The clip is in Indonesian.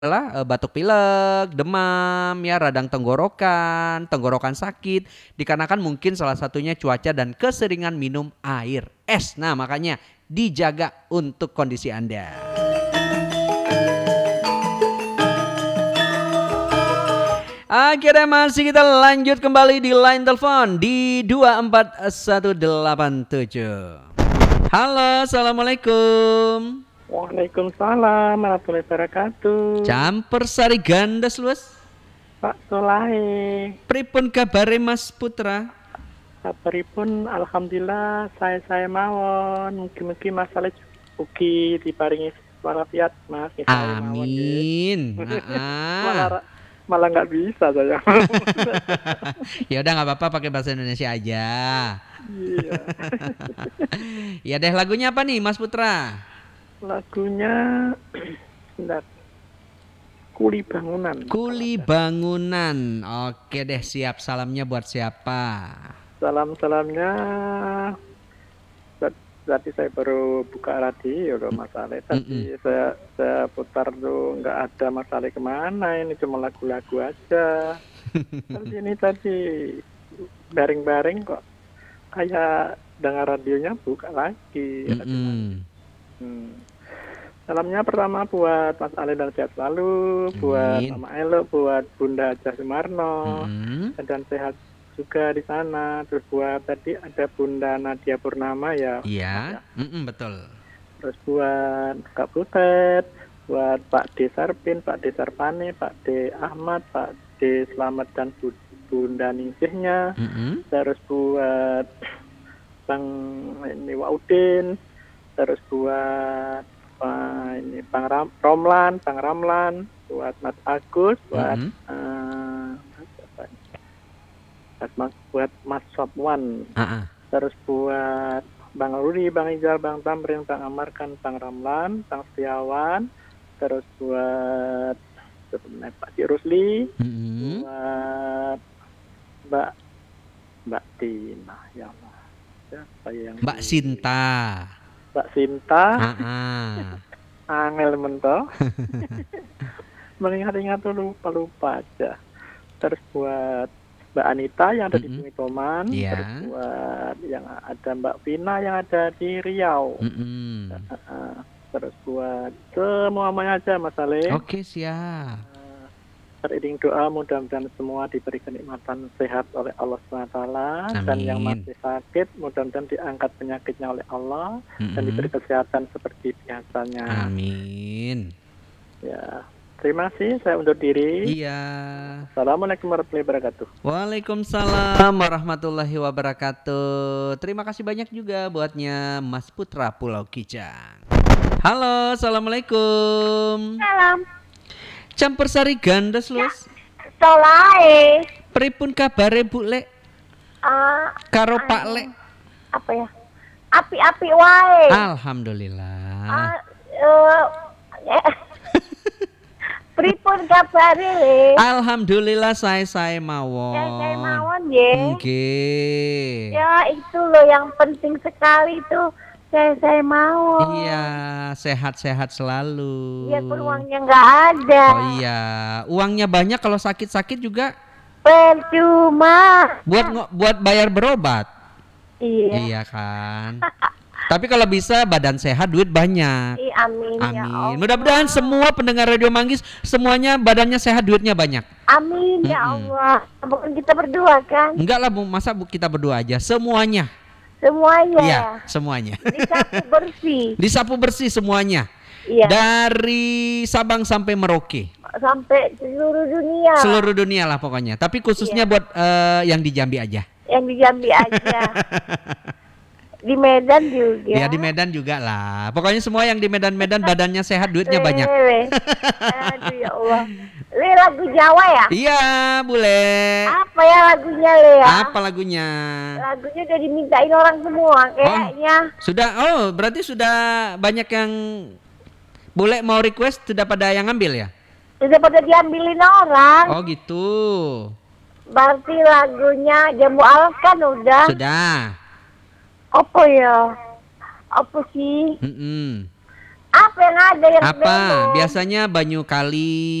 adalah, batuk pilek, demam, ya radang tenggorokan, tenggorokan sakit, dikarenakan mungkin salah satunya cuaca dan keseringan minum air es. Nah, makanya dijaga untuk kondisi Anda. Akhirnya masih kita lanjut kembali di line telepon di 24187. Halo, assalamualaikum. Waalaikumsalam warahmatullahi wabarakatuh. Campur sari gandas luas. Pak Solahe, Pripun kabare Mas Putra? kabaripun alhamdulillah saya mawon. Mugi-mugi masalah ugi diparingi walafiat Mas. Saya mawon nggih. Amin. Malah malah nggak bisa saya. Ya udah nggak apa-apa pakai bahasa Indonesia aja. Iya. Ya deh lagunya apa nih Mas Putra? Lagunya sebentar. Kuli Bangunan. Kuli Bangunan. Oke deh siap, salamnya buat siapa? Salam-salamnya. Tadi saya baru buka radio loh Mas Ale. Tadi saya putar tuh nggak ada Mas Ale kemana, ini cuma lagu-lagu aja. Terus ini tadi baring-baring kok kayak dengar radionya buka lagi. Salamnya pertama buat Mas Ale dan sehat selalu, buat Mama Elo, buat Bunda Aja Sumarno, dan sehat juga di sana. Terus buat tadi ada Bunda Nadia Purnama ya. Iya, betul. Terus buat Kak Butet, buat Pak D Sarpin, Pak D Sarpane, Pak D Ahmad, Pak D Slamet dan Bunda Ningsihnya. Terus buat Bang ini Waudin, terus buat Bang Ramlan, buat Mas Agus, buat buat Mas Sopwan, terus buat Bang Rudi, Bang Ijal, Bang Tamrin, Bang Amarkan, Bang Ramlan, Bang Setiawan, terus buat Pak Rusli, buat Mbak Tina, ya Allah, siapa yang Mbak Sinta. Mbak Sinta, angel mentok, mengingat-ingat tuh lupa aja. Terus buat Mbak Anita yang ada di Bumi Toman, terus buat yang ada Mbak Vina yang ada di Riau, terus buat semuanya aja Mas Ale. Oke siap. Teriring doa mudah-mudahan semua diberi kenikmatan sehat oleh Allah SWT. Dan yang masih sakit mudah-mudahan diangkat penyakitnya oleh Allah dan diberi kesehatan seperti biasanya. Amin. Ya, terima kasih, saya undur diri. Iya. Assalamualaikum warahmatullahi wabarakatuh. Waalaikumsalam warahmatullahi wabarakatuh. Terima kasih banyak juga buatnya Mas Putra Pulau Kijang. Halo, assalamualaikum. Salam. Campur sari gandas luas. Solae. Pripun kabare Bu Lek? Karo Pak Lek. Apa ya? Api-api wae. Alhamdulillah. Pripun kabare le? Alhamdulillah saya mawon. Saya mawon nggih. Nggih. Ya itu loh yang penting sekali itu. Saya mau. Iya, sehat-sehat selalu. Iya, uangnya nggak ada. Oh iya, uangnya banyak kalau sakit-sakit juga percuma. Buat bayar berobat. Iya. Iya kan. Tapi kalau bisa badan sehat, duit banyak. Amin. Ya Amin. Mudah-mudahan semua pendengar Radio Manggis semuanya badannya sehat, duitnya banyak. Amin ya Allah. Bukan kita berdua kan? Enggak lah Bu, masa kita berdua aja, semuanya. Semuanya. Iya, semuanya. Disapu bersih. Disapu bersih semuanya. Iya. Dari Sabang sampai Merauke. Sampai seluruh dunia. Seluruh dunia lah pokoknya. Tapi khususnya buat yang di Jambi aja. Yang di Jambi aja. Di Medan juga. Ya di Medan juga lah. Pokoknya semua yang di Medan badannya sehat, duitnya banyak. Aduh ya Allah. Le lagu Jawa ya? Iya, boleh. Apa ya lagunya Le ya? Apa lagunya? Lagunya udah dimintain orang semua kayaknya. Berarti sudah banyak yang boleh mau request, sudah pada yang ngambil ya? Sudah pada diambilin orang. Oh gitu. Berarti lagunya Jambu Alas kan udah. Sudah. Apa ya? Apa sih? Apa yang ada yang Apa? belum? Biasanya banyu kali